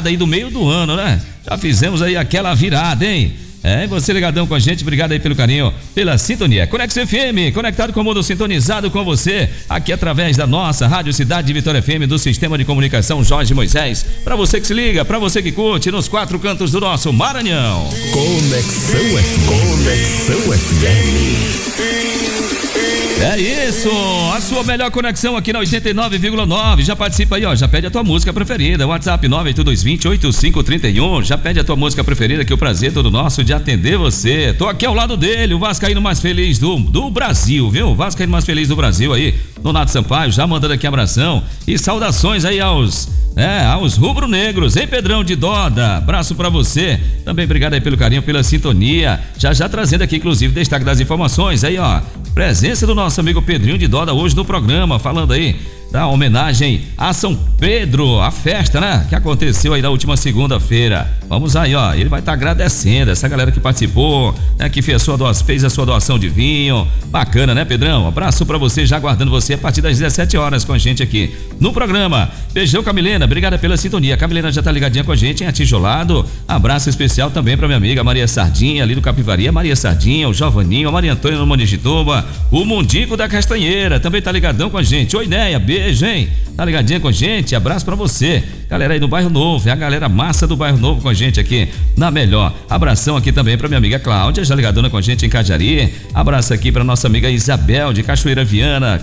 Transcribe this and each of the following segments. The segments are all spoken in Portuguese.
virada aí do meio do ano, né? Já fizemos aí aquela virada, hein? Você ligadão com a gente, obrigado aí pelo carinho, pela sintonia. Conexão FM, conectado com o mundo, sintonizado com você, aqui através da nossa Rádio Cidade de Vitória FM, do Sistema de Comunicação Jorge Moisés. Pra você que se liga, pra você que curte, nos 4 cantos do nosso Maranhão. Conexão FM. É isso, a sua melhor conexão aqui na 89,9. Já participa aí, ó, já pede a tua música preferida. WhatsApp 98220-8531. Já pede a tua música preferida, que o prazer é todo nosso de atender você. Tô aqui ao lado dele, o vascaíno mais feliz do Brasil, viu? O vascaíno mais feliz do Brasil aí, Donato Sampaio, já mandando aqui abração e saudações aí aos rubro-negros, hein, Pedrão de Doda? Abraço pra você. Também obrigado aí pelo carinho, pela sintonia. Já trazendo aqui, inclusive, destaque das informações aí, ó. Presença do nosso amigo Pedrinho de Doda hoje no programa, falando aí da homenagem a São Pedro, a festa, né? Que aconteceu aí na última segunda-feira. Vamos aí, ó. Ele vai estar agradecendo essa galera que participou, né? Que fez a sua doação de vinho. Bacana, né, Pedrão? Abraço pra você, já aguardando você a partir das 17 horas com a gente aqui no programa. Beijão, Camilena. Obrigada pela sintonia. A Camilena já tá ligadinha com a gente em Atijolado. Abraço especial também pra minha amiga Maria Sardinha, ali do Capivaria. Maria Sardinha, o Jovaninho, a Maria Antônia no Monigituba, o Mundico da Castanheira também tá ligadão com a gente. Oi, ideia, beijo, hein? Tá ligadinha com a gente? Abraço pra você. Galera aí do Bairro Novo, é a galera massa do Bairro Novo com a gente aqui na melhor. Abração aqui também pra minha amiga Cláudia, já ligadona com a gente em Cajari. Abraço aqui pra nossa amiga Isabel de Cachoeira Viana.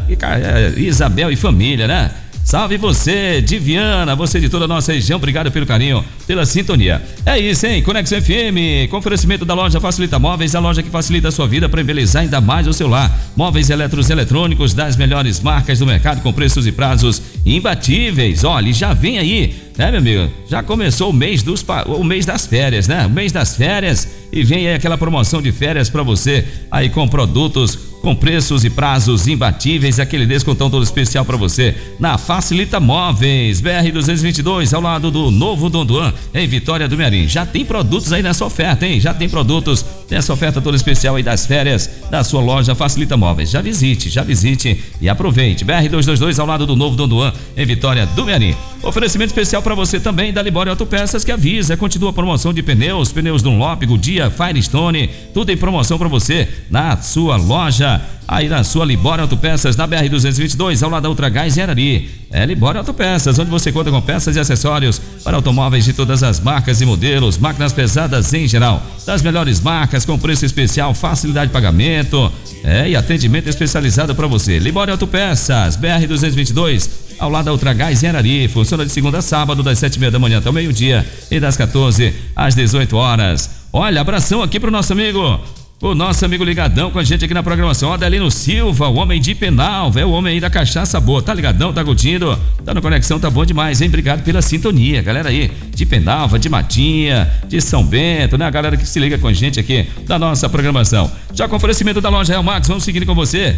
Isabel e família, né? Salve você de Viana, você de toda a nossa região, obrigado pelo carinho, pela sintonia. É isso, hein? Conexão FM, com oferecimento da loja Facilita Móveis, a loja que facilita a sua vida para embelezar ainda mais o seu lar. Móveis eletrônicos das melhores marcas do mercado, com preços e prazos imbatíveis. Olha, já vem aí, né, meu amigo? Já começou o mês das férias, né? O mês das férias, e vem aí aquela promoção de férias para você, aí com produtos com preços e prazos imbatíveis, aquele descontão todo especial para você na Facilita Móveis, BR-222, ao lado do novo Dondoan, em Vitória do Mearim. Já tem produtos aí nessa oferta, hein? Já tem produtos nessa oferta toda especial aí das férias da sua loja Facilita Móveis. Já visite e aproveite. BR-222, ao lado do novo Dondoan, em Vitória do Mearim. Oferecimento especial para você também da Libório Autopeças, que avisa, continua a promoção de pneus Dunlop, Goodyear, Firestone, tudo em promoção para você na sua loja, aí na sua Libório Autopeças, na BR-222, ao lado da Ultragás em Arari. É Libório Autopeças, onde você conta com peças e acessórios para automóveis de todas as marcas e modelos, máquinas pesadas em geral, das melhores marcas, com preço especial, facilidade de pagamento, e atendimento especializado para você. Libório Autopeças, BR-222, ao lado da Ultragás em Arari. Funciona de segunda a sábado, das 7h30 da manhã até o meio-dia e das 14 às 18 horas. Olha, abração aqui pro nosso amigo, o nosso amigo ligadão com a gente aqui na programação, Adelino Silva, o homem de Penalva, é o homem aí da cachaça boa, tá ligadão, tá curtindo, tá no Conexão, tá bom demais, hein? Obrigado pela sintonia, galera aí de Penalva, de Matinha, de São Bento, né? A galera que se liga com a gente aqui da nossa programação. Já com oferecimento da loja Real Max, vamos seguindo com você.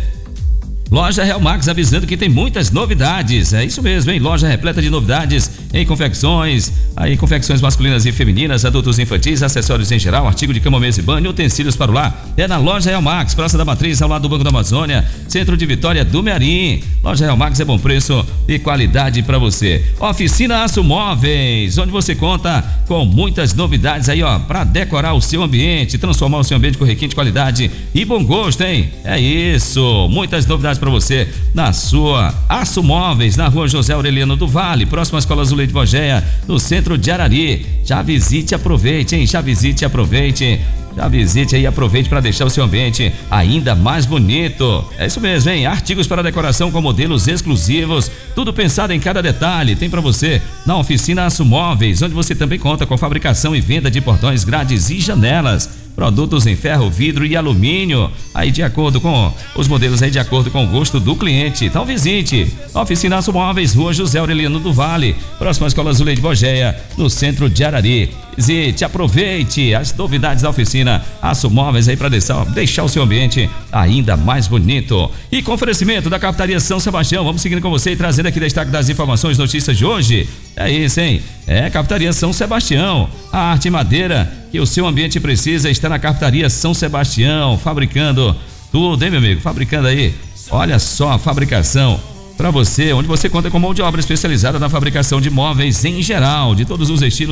Loja Real Max avisando que tem muitas novidades, é isso mesmo, hein? Loja repleta de novidades em confecções, aí confecções masculinas e femininas, adultos e infantis, acessórios em geral, artigo de cama, mesa e banho, utensílios para o lar. É na Loja Real Max, Praça da Matriz, ao lado do Banco da Amazônia, centro de Vitória do Mearim. Loja Real Max é bom preço e qualidade para você. Oficina Aço Móveis, onde você conta com muitas novidades aí, ó, para decorar o seu ambiente, transformar o seu ambiente com requinte de qualidade e bom gosto, hein? É isso, muitas novidades para você na sua Aço Móveis, na Rua José Aureliano do Vale, próxima à Escola Zuleide Bogeia, no centro de Arari. Já visite e aproveite, hein? Já visite e aproveite para deixar o seu ambiente ainda mais bonito. É isso mesmo, hein? Artigos para decoração com modelos exclusivos, tudo pensado em cada detalhe, tem para você na Oficina Aço Móveis, onde você também conta com fabricação e venda de portões, grades e janelas. Produtos em ferro, vidro e alumínio, aí de acordo com os modelos, aí de acordo com o gosto do cliente. Então visite Oficina Aço Móveis, Rua José Aureliano do Vale, próxima à Escola Zuleide Bogeia, no centro de Arari. Visite, aproveite as novidades da Oficina Aço Móveis aí para deixar o seu ambiente ainda mais bonito. E com oferecimento da Captaria São Sebastião, vamos seguindo com você e trazendo aqui destaque das informações, notícias de hoje. É isso, hein? É Captaria São Sebastião, a arte e madeira que o seu ambiente precisa está na Captaria São Sebastião, fabricando tudo, hein, meu amigo? Fabricando aí, olha só a fabricação para você, onde você conta com mão de obra especializada na fabricação de móveis em geral, de todos os estilos.